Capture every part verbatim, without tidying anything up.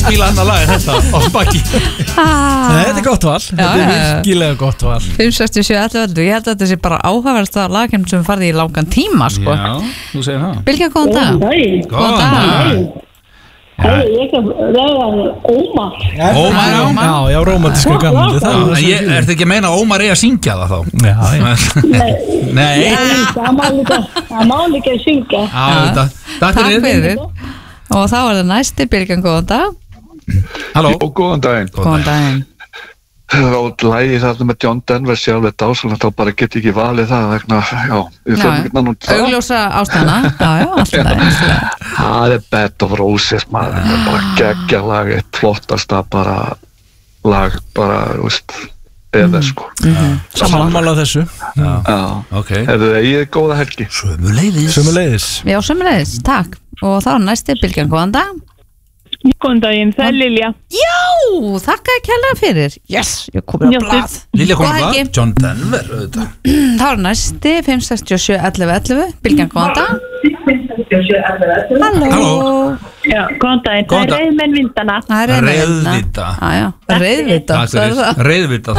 spila annar lag þetta á baki. Þetta er gott val. Þetta er virkilega gott val. fimm sextíu og sjö ellefu. Ég held að þetta sé bara áhugaverðasta lagheim sem farið í langan tíma sko. Já, þú segir það. Bylgja, góðan dag. Góðan dag. Hey, ég er ræðan Ómar. Ómar, já. Já, já, rómantíska gamli. Ég er ekki að meina að Ómar er að syngja það þá. Já, já. Nei. Það má líka, það má líka að syngja. Já, þetta. Takk Takk fyrir. fyrir. Og þá er það næsti. Bylgja, góðan dag. Halló. Og góðan daginn. Góðan daginn. Og lægi þarna með John Denver sé alveg dásalegt, þá bara get ég ekki valið það vegna, já, við fyrir ekki nann út það. Augljósa ástæðana. Já, já, alltaf það. Það er Bed of Roses, maður, það er bara geggja lag, eitt flottasta bara lag, bara, þú veist, eða sko. Sammála þessu. Já, ok. Hefðu þið eigið góða helgi. Sömuleiðis. Sömuleiðis. Já, sömuleiðis. Takk. Og þá er næsti. Bylgja, góðan dag. Góðan daginn, það er Lilja. Já, þakka ekki hérlega fyrir. Yes, ég komið á blað. Lilja komið á Góða blað. helgi. John Denver, auðvitað. Þá er næsti. fimm sextíu og sjö ellefu ellefu. Bylgja, góðan dag. Halló. Halló. Já, góðan daginn, það Góðan er dag. reyðmenn vindana. Það er Reiðvita. Já, já. Reiðvita. Takk fyrir. Reiðvitað.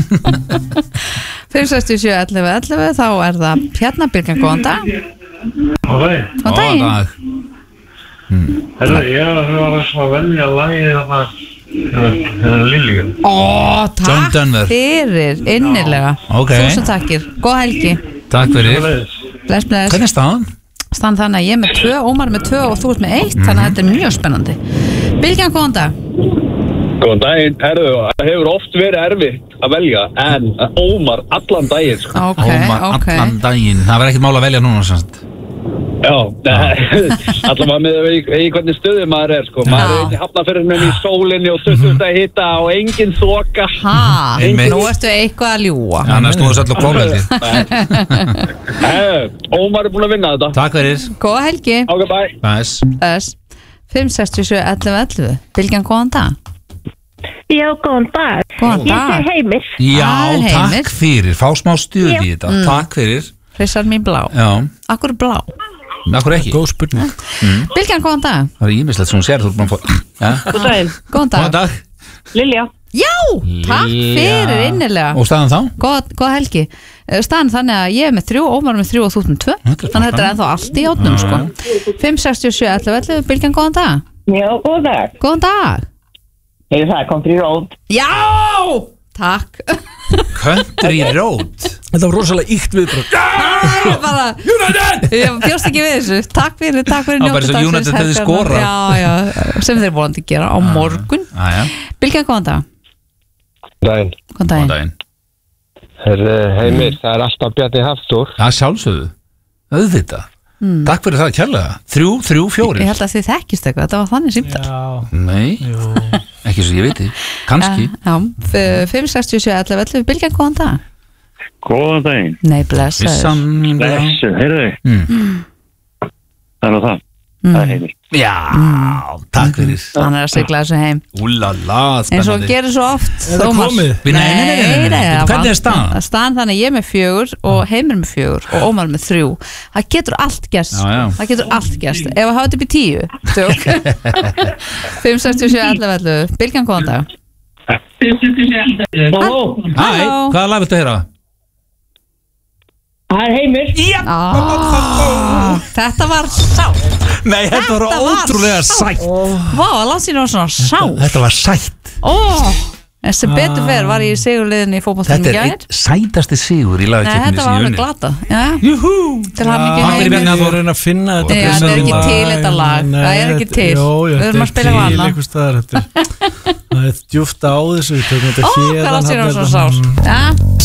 fimm sextíu og sjö ellefu ellefu. Þá er það hérna. Bylgja, góðan dag. Ok, Góðan daginn. dag. herru, ég var að velja lagið þarna hérna Lilju. Ó, John takk Denver. fyrir, innilega. Ok. Þúsund takkir. Góð helgi. Takk fyrir. Bless, bless. Hvernig er staðan? Stann þannig að ég er með tvö, Ómar með tvö og þú ert með eitt, þannig að þetta er mjög spennandi. Bylgjan, góðan dag. Góðan daginn, herðu, það hefur oft verið erfitt að velja, en Ómar allan daginn, sko. Ok, Ómar ok. allan daginn. Það verður ekkert mál að velja núna semst. Já, allan maður með í, í hvernig stöðu maður er, sko. Maður er í Hafnarfirðinum í sólinni og tuttugu stiga hita og engin þoka. Ha, Einmitt. nú ertu eitthvað að ljúga. Já, næst nú er svolítið kóleldið. Ómar er búin að vinna þetta. Takk fyrir. Góða helgi. Ok, bye. Bæs. Þess. fimm sextíu og sjö ellefu ellefu. Bylgjan, góðan dag. Já, góðan dag. Góðan Ég dag. sé Heimir. Já, Það er Heimir. takk fyrir. Fá smá stuð í þetta. Mm. Takk fyrir. Hrissar mín blá. Já. Akkur er blá. Akkur ekki. Góð spurning. Bylgjan, góðan dag. Það er ímislegt sem hún sér. Þú er búin að fá... Ja. Góðan daginn. Góðan dag. Góðan dag. Lilja. Já, takk fyrir innilega. Og staðan þá? Góð, góð helgi. Eh, Staðan þannig að ég er með þrjú, Ómar er með þrjú og þú ert með tvö. Þetta er Þannig að þetta er bara- ennþá allt í átnum, sko. fimm sextíu og sjö ellefu ellefu. Bylgjan, góðan dag. Já, góðan dag. Góðan dag. Ég það kom fyrir rót. Já, takk. Country Road. Þetta var rosalega íkt viðbröð. Bara, ég bjóst ekki við þessu. Takk fyrir, takk fyrir Það var bara eins og njóta United dagsins, hefði helgarinnar. skorað. Já, já, sem þeir vonandi gera á morgun. Æja. Bylgjan, góðan dag. Daginn. Góðan Góðan daginn. daginn. Herðu, Heimir, það er alltaf Bjarni Hafþór. Það sjálfsögðu. Auðvitað. Takk fyrir það kærlega. Þrjú, þrjú, fjórir. Ég held að þið þekkist eitthvað, þetta var þannig símtal. Já. Nei, Jú. ekki svo ég veit þið. Kanski. Já, f- fimm sextíu og sjö ellefu ellefu. Bylgjan, góðan dag. Góðan daginn. Nei, blessaður. Vissan mín blá. Blessu, heyrðu. Mm. Það er nú það. Það er Heimir. Já, takk fyrir. Hann er að sigla þessu heim. Úlala, Eins og spennandi. gerir svo oft. Er það Ómar. komið? Nei, nei, nei, nei, nei, nei. það Hvernig er var- staðan? Staðan þannig að ég er með fjögur og Heimir með fjögur og Ómar með þrjú. Það getur allt gerst. Já, já. Það getur allt gerst. Ef að hafa þetta upp í tíu. Tjók. fimm sextíu og sjö ellefu ellefu. Bylgjan, góðan dag. Halló. Hæ, Halló. hvaða lag viltu heyra? Það er Heimir. Ah, þetta var sátt. Nei, þetta var Þetta var ótrúlega sátt. sætt. Vá, að landsinu var svona sátt. Þetta var sætt. Ó, en sem betur fer var ég í sigurliðinni í fótboltanum Þetta í er gær. einn sætasti sigur í Nei, lagakeppninni þetta sem var ég alveg unni. glata. Já, Júhú. til hann ekki Takk fyrir Heimir. Bjarni. Ég var að reyna að finna þetta. Nei, þetta er ekki til þetta lag. Nei, Það er ekki þetta- til. Jó, jó, Við erum þetta að spila er eitthvað til annað. einhvers staðar, þetta er- Það er djúpt á þessu. Við tökum þetta Ó, héðan, hvað langt sér þarna, hann svo þetta- sár. Já,